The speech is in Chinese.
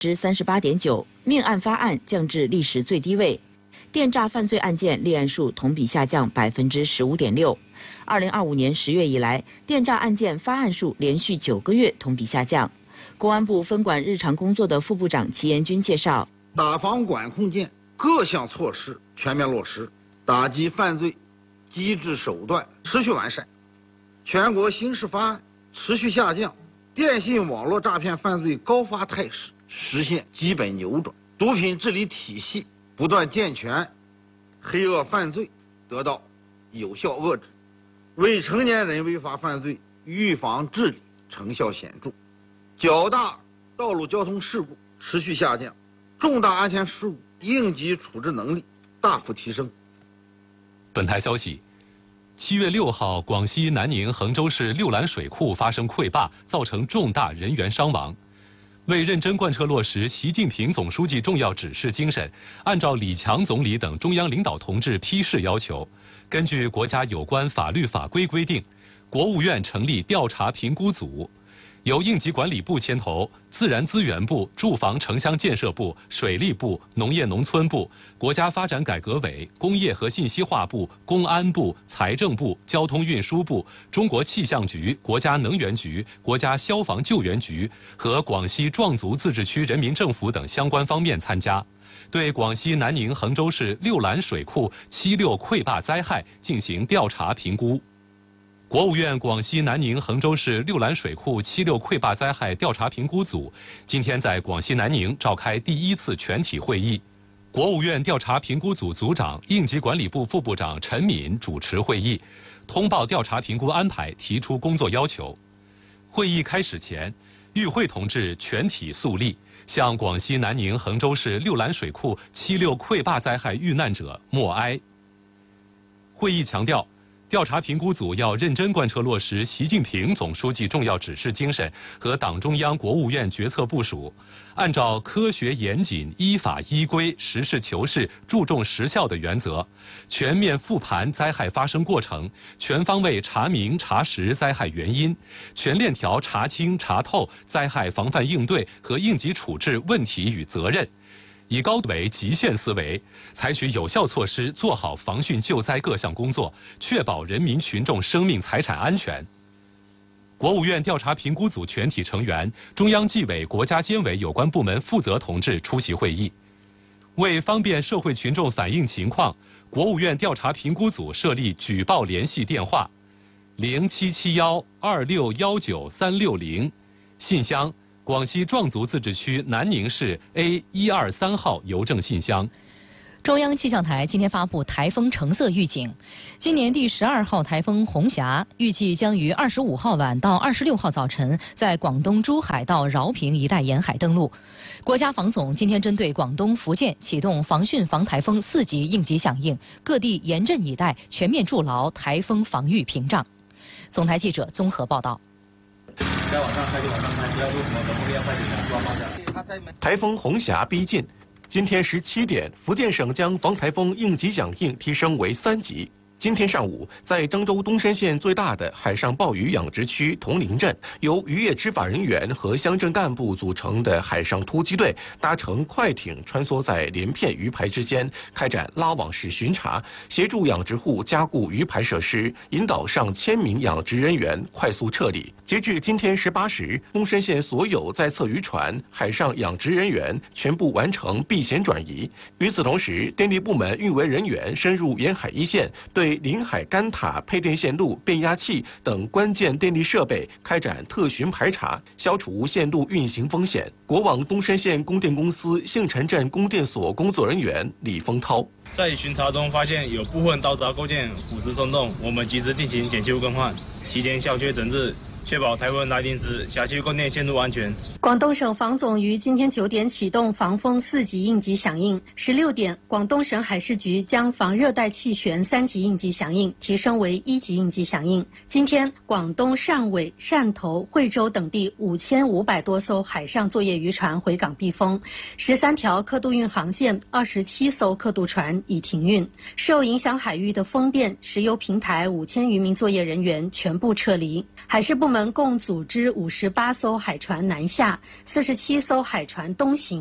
38.9%，命案发案降至历史最低位。电诈犯罪案件立案数同比下降15.6%。2025年10月以来，电诈案件发案数连续9个月同比下降。公安部分管日常工作的副部长齐延军介绍， 打防管控键各项措施全面落实，打击犯罪机制手段持续完善，全国刑事发案持续下降，电信网络诈骗犯罪高发态势实现基本扭转，毒品治理体系不断健全，黑恶犯罪得到有效遏制，未成年人违法犯罪预防治理成效显著，较大道路交通事故持续下降，重大安全事故应急处置能力大幅提升。 本台消息，7月6号，广西南宁衡州市六兰水库发生溃坝，造成重大人员伤亡。为认真贯彻落实习近平总书记重要指示精神，按照李强总理等中央领导同志批示要求，根据国家有关法律法规规定，国务院成立调查评估组，由应急管理部牵头，自然资源部、住房城乡建设部、水利部、农业农村部、国家发展改革委、工业和信息化部、公安部、财政部、交通运输部、中国气象局、国家能源局、国家消防救援局和广西壮族自治区人民政府等相关方面参加，对广西南宁衡州市六兰水库76溃坝灾害进行调查评估。国务院广西南宁衡州市六兰水库76溃坝灾害调查评估组今天在广西南宁召开第1次全体会议，国务院调查评估组组长、应急管理部副部长陈敏主持会议，通报调查评估安排，提出工作要求。会议开始前，与会同志全体肃立，向广西南宁衡州市六兰水库76溃坝灾害遇难者默哀。会议强调，调查评估组要认真贯彻落实习近平总书记重要指示精神和党中央、国务院决策部署，按照科学严谨、依法依规、实事求是、注重实效的原则，全面复盘灾害发生过程，全方位查明查实灾害原因，全链条查清查透灾害防范应对和应急处置问题与责任，以高维极限思维，采取有效措施，做好防汛救灾各项工作，确保人民群众生命财产安全。国务院调查评估组全体成员、中央纪委、国家监委有关部门负责同志出席会议。为方便社会群众反映情况，国务院调查评估组设立举报联系电话：07712619-360，信箱：广西壮族自治区南宁市 A123号邮政信箱。 中央气象台今天发布台风橙色预警，今年第12号台风红霞预计将于25号晚到26号早晨在广东珠海到饶平一带沿海登陆。国家防总今天针对广东、福建启动防汛防台风4级应急响应，各地严阵以待，全面筑牢台风防御屏障。总台记者综合报道。 再往上开就往上开，不要录什么本木链快点抓方向。 台风红霞逼近，今天17点，福建省将防台风应急响应提升为3级。今天上午，在漳州东山县最大的海上鲍鱼养殖区铜陵镇，由渔业执法人员和乡镇干部组成的海上突击队搭乘快艇穿梭在连片鱼排之间，开展拉网式巡查，协助养殖户加固鱼排设施，引导上1000名养殖人员快速撤离。截至今天18时，东山县所有在侧渔船、海上养殖人员全部完成避险转移。与此同时，电力部门运维人员深入沿海一线，对临海干塔、配电线路、变压器等关键电力设备开展特巡排查，消除线路运行风险。国网东山县供电公司杏城镇供电所工作人员李丰涛在巡查中发现有部分道闸构件腐蚀松动，我们及时进行检修更换，提前消缺整治，确保台风来临时辖区供电线路安全。 广东省防总于今天9点启动防风4级应急响应，16点，广东省海事局将防热带气旋3级应急响应提升为1级应急响应。今天，广东汕尾、汕头、惠州等地5500多艘海上作业渔船回港避风，13条客渡运航线、27艘客渡船已停运。受影响海域的风电、石油平台5000余名作业人员全部撤离。海事部门们共组织58艘海船南下，47艘海船东行。